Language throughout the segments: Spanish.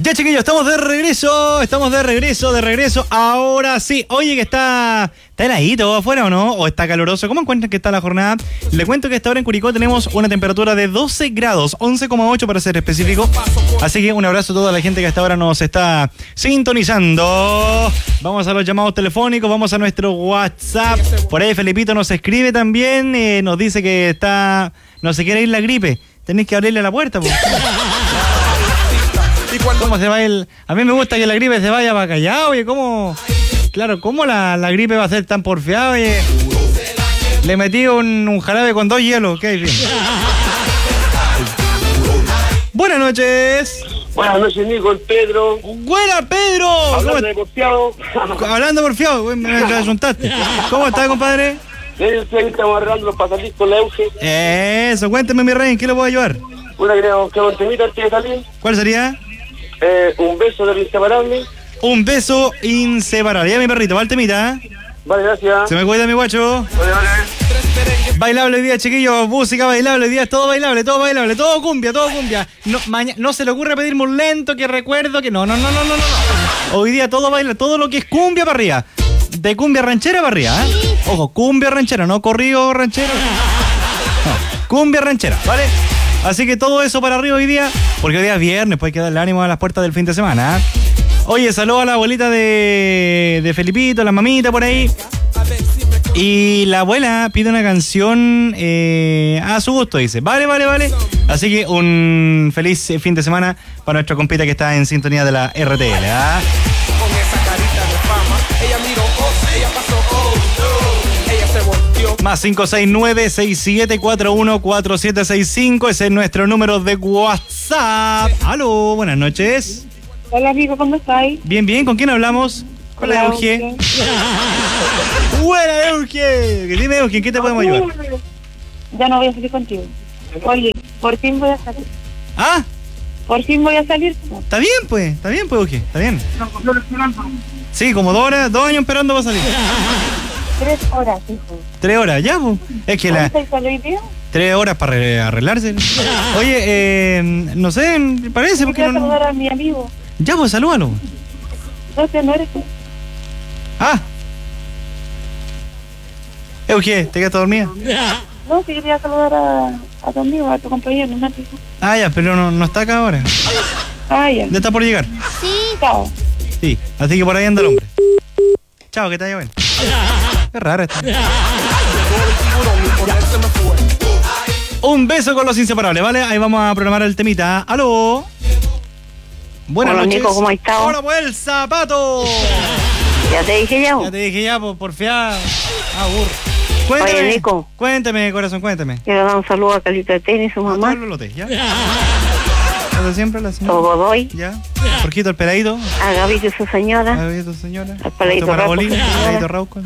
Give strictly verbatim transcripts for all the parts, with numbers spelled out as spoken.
Ya, chiquillos, estamos de regreso, estamos de regreso, de regreso, ahora sí. Oye, que está, está heladito afuera, ¿o no? ¿O está caluroso? ¿Cómo encuentran que está la jornada? Le cuento que esta hora en Curicó tenemos una temperatura de doce grados, once coma ocho para ser específico. Así que un abrazo a toda la gente que hasta ahora nos está sintonizando. Vamos a los llamados telefónicos, vamos a nuestro WhatsApp. Por ahí Felipito nos escribe también, eh, nos dice que está, no se quiere ir la gripe. Tenéis que abrirle la puerta, pues. ¿Cómo se va el...? A mí me gusta que la gripe se vaya para callado, oye, ¿cómo...? Claro, ¿cómo la, la gripe va a ser tan porfiada, oye? Le metí un, un jarabe con dos hielos, ¿qué hay? Buenas noches. Buenas noches, Nico, el Pedro. ¡Buena, Pedro! Hablando de porfiado. Hablando porfiado, me asuntaste. ¿Cómo estás, compadre? Sí, estamos arreglando los pasajes con la Euge. Eso, cuénteme, mi rey, ¿en qué le puedo ayudar? Una creo que un temita antes de salir. ¿Cuál sería? Eh, un beso del inseparable. Un beso inseparable. Ya, mi perrito, va el temita. Vale, gracias. Se me cuida, mi guacho. Vale, vale. Bailable hoy día, chiquillos. Música bailable hoy día. Todo bailable, todo bailable. Todo cumbia, todo cumbia. No, maña, no se le ocurre pedirme un lento que recuerdo que no, no, no, no, no, no. Hoy día todo baila, todo lo que es cumbia para arriba. De cumbia ranchera para arriba, ¿eh? Ojo, cumbia ranchera, no corrido ranchero. No, cumbia ranchera, ¿vale? Así que todo eso para arriba hoy día, porque hoy día es viernes, pues hay que darle ánimo a las puertas del fin de semana, ¿eh? Oye, saludo a la abuelita de, de Felipito, la mamita por ahí. Y la abuela pide una canción eh, a su gusto, dice. Vale, vale, vale. Así que un feliz fin de semana para nuestra compita que está en sintonía de la R T L, ¿ah? Con esa carita de fama, ella miró, oh, ella pasó, oh, no, ella se volteó. Más cinco seis nueve, seis siete cuatro uno, cuatro siete seis cinco, ese es nuestro número de WhatsApp. Aló, buenas noches. Hola, amigo, ¿cómo estáis? Bien, bien, ¿con quién hablamos? Con la Euge. Buena, Euge. Dime, Euge, ¿en qué te podemos ayudar? Ya no voy a salir contigo. Oye, por fin voy a salir. ¿Ah? Por fin voy a salir. Está bien, pues, está bien, pues, Euge, está bien. Sí, como dos horas, dos años esperando para salir. Tres horas, hijo. Tres horas, ya, pues. Es que la... ¿Cuánto salió hoy día? Tres horas para arreglarse. Oye, eh, no sé, parece porque Quiero no... saludar a mi amigo. Ya, pues, salúdalo. No sé, no eres tú. Ah. Euge, ¿te quedaste dormida? No, sí quería saludar a, a tu amigo, a tu compañero, ¿no? Ah, ya, pero no, no está acá ahora. Ah, ya. Ya está por llegar. Sí. Chao. Sí, así que por ahí anda el hombre. Chao, que te vaya bien. Qué raro esto. Un beso con los inseparables, ¿vale? Ahí vamos a programar el temita. ¡Aló! Buenas Hola, noches. Nico, ¿cómo has estado? Hola, pues el zapato. Ya te dije ya. Ya te dije ya, por, por fiar. Ah, burro. Cuéntame, Oye, Nico. Cuéntame, corazón, cuéntame. Quiero dar un saludo a Calita de Tenis, su mamá. Ah, lote, ¿ya? Lo de siempre, la señora. Todo doy. ¿Ya? Jorgito, el peladito. A Gabito y su señora. A ver, tu señora. Al peladito para Rauco, Bolívar, su señora. peladito Rauco.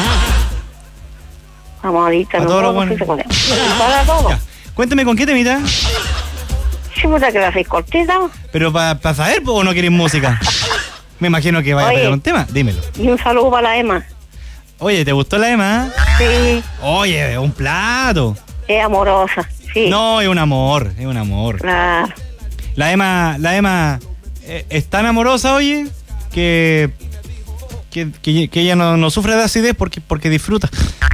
Vamos ahorita, A nos todos los vamos, buenos. sí, se puede. Para todo. Ya. Cuéntame, ¿con qué temita? Sí, puta que la hacéis cortita. Pero para pa saber, ¿o no queréis música? Me imagino que vaya Oye. a pegar un tema. Dímelo. Y un saludo para la Emma. Oye, ¿te gustó la Emma? Sí, Oye, un plato. es amorosa. Sí. No, es un amor, es un amor. Claro. La Emma, la Emma eh, es tan amorosa, oye, que que, que, que ella no, no sufre de acidez porque, porque disfruta.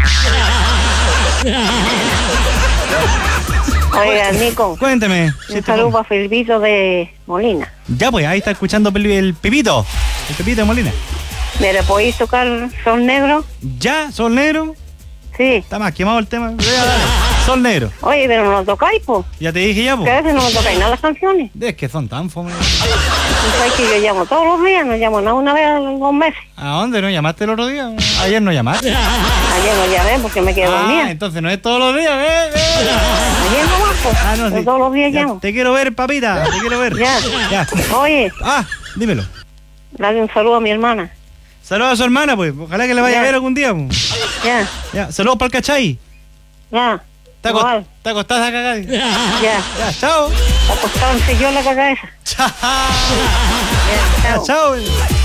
Oiga, Nico. Cuénteme. Un saludo para Felipito de Molina. Ya, pues, ahí está escuchando el, el Pepito. El Pepito de Molina. ¿Me le podéis tocar Sol Negro? Ya, Sol Negro. Sí. Está más quemado el tema. Ya, dale. Sol Negro. Oye, pero no lo tocáis, po. Ya te dije ya, Que a pues. veces no me tocáis nada las canciones. Es que son tan fome. Tú sabes que yo llamo todos los días, no llamo nada una vez a los dos meses. ¿A dónde no llamaste el otro día? Ayer no llamaste. Ayer no llamé porque me quedé Ah, dormida. entonces no es todos los días, ¿eh? ¿eh? Ayer no más, po. Ah, no, Pero sí. todos los días Ya, llamo. te quiero ver, papita. Te quiero ver. Ya. Ya. Oye, Ah, dímelo. dale un saludo a mi hermana. Saludos a su hermana, pues. Ojalá que le vaya Ya. a ver algún día, pues. Ya, Ya. Saludos para el cachai. ya. Te, aco- Igual. te acostás a cagar. Ya, Ya. chao. Acostándose yo en la cabeza. Chao. Ya, Ya, chao. chao.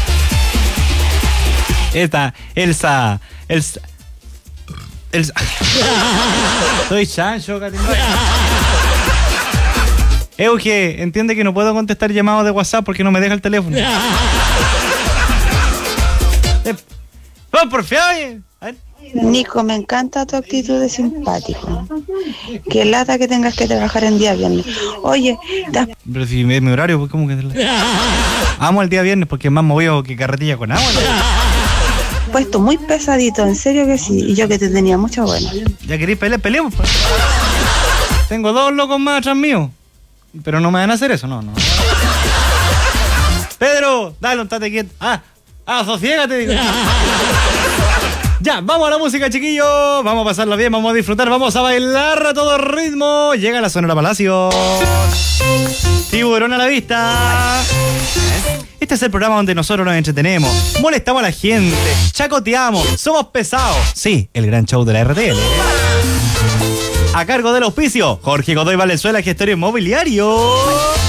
Esta, Elsa. Elsa. Elsa. Soy Chancho, Catimba. Euge, entiende que no puedo contestar llamados de WhatsApp porque no me deja el teléfono. eh, ¡Vamos, por fin! Nico, me encanta tu actitud de simpático. Qué lata que tengas que trabajar en día viernes. Oye, ¿te has Pero si es mi horario, pues ¿cómo que...? Amo el día viernes porque es más movido que carretilla con agua, ¿no? puesto muy pesadito? En serio que sí. Y yo que te tenía mucha buena. ¿Ya queréis pelear? Peleemos, pues. Tengo dos locos más atrás mío. Pero no me van a hacer eso, no, no. Pedro, dale un tate quieto. Ah, ah, sosiégate, digo. Ya, vamos a la música, chiquillos. Vamos a pasarla bien, vamos a disfrutar, vamos a bailar a todo ritmo. Llega la Sonora Palacios. Tiburón a la vista. Este es el programa donde nosotros nos entretenemos, molestamos a la gente, chacoteamos, somos pesados. Sí, el gran show de la R T L. A cargo del auspicio, Jorge Godoy Valenzuela, gestor inmobiliario.